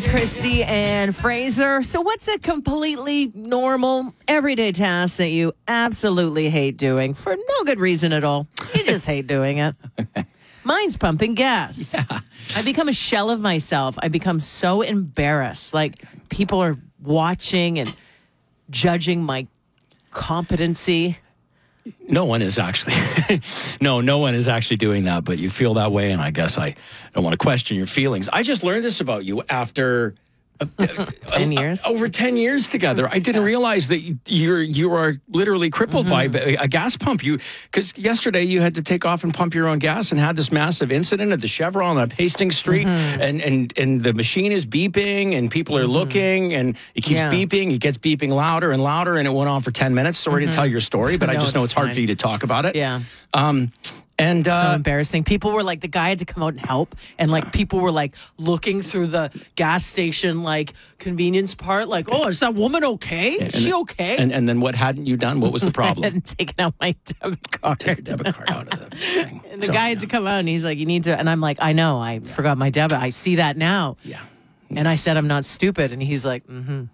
It's Christy and Fraser. So what's a completely normal, everyday task that you absolutely hate doing for no good reason at all? You just hate doing it. Mine's pumping gas. Yeah. I become a shell of myself. I become so embarrassed. Like, people are watching and judging my competency. No one is actually, no one is actually doing that, but you feel that way, and I guess I don't want to question your feelings. I just learned this about you after 10 years? Over 10 years together. I didn't realize that you are literally crippled by a gas pump. Because yesterday you had to take off and pump your own gas and had this massive incident at the Chevron on Hastings Street, and the machine is beeping, and people are looking, and it keeps beeping. It gets beeping louder and louder, and it went on for 10 minutes. Sorry to tell your story, but I just know it's hard for you to talk about it. Yeah. And so embarrassing. People were like, the guy had to come out and help, and like people were like looking through the gas station like convenience part, like, oh, is that woman okay? Is she okay? And then what hadn't you done? What was the problem? I hadn't taken out my debit card. Take your debit card out of the thing. And the guy had to come out, and he's like, you need to. And I'm like, I know, I forgot my debit. I see that now. Yeah. And I said, I'm not stupid. And he's like, No,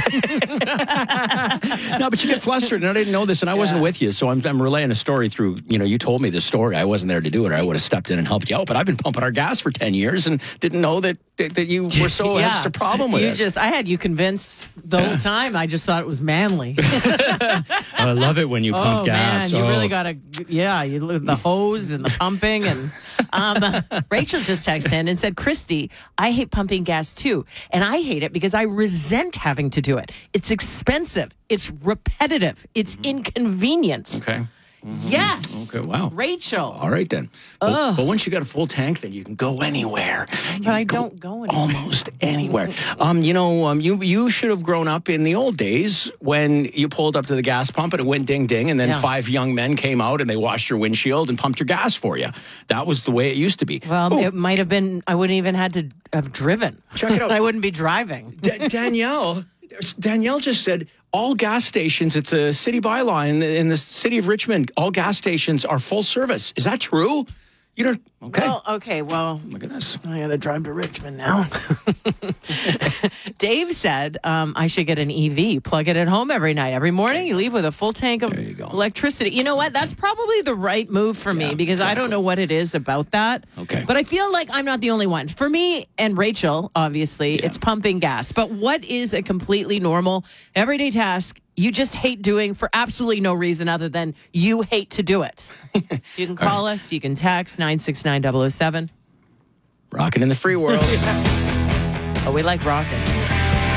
but you get flustered, and I didn't know this, and I wasn't with you, so I'm relaying a story through, you told me this story. I wasn't there to do it, or I would have stepped in and helped you out, but I've been pumping our gas for 10 years and didn't know that you were so had such a problem with it. I had you convinced the whole time. I just thought it was manly. I love it when you pump gas. Man, you really got to, the hose and the pumping. And Rachel just texted in and said, Christy, I hate pumping gas too. And I hate it because I resent having to do it. It's expensive. It's repetitive. It's inconvenient. Okay. Yes. Okay, wow. Rachel. All right, then. But once you got a full tank, then you can go anywhere. But I don't go anywhere. Almost anywhere. You should have grown up in the old days when you pulled up to the gas pump and it went ding, ding, and then 5 young men came out and they washed your windshield and pumped your gas for you. That was the way it used to be. Well, it might have been, I wouldn't even had to have driven. Check it out. I wouldn't be driving. Danielle just said all gas stations, it's a city bylaw in the city of Richmond, all gas stations are full service. Is that true? You don't, okay. Well, look at this. I got to drive to Richmond now. Dave said I should get an EV, plug it at home every night. Every morning you leave with a full tank of electricity. You know what? That's probably the right move for me because I don't know what it is about that. Okay. But I feel like I'm not the only one. For me and Rachel, obviously, it's pumping gas. But what is a completely normal, everyday task you just hate doing for absolutely no reason other than you hate to do it? You can call us. You can text 969-007. Rocking in the free world. Oh, we like rocking.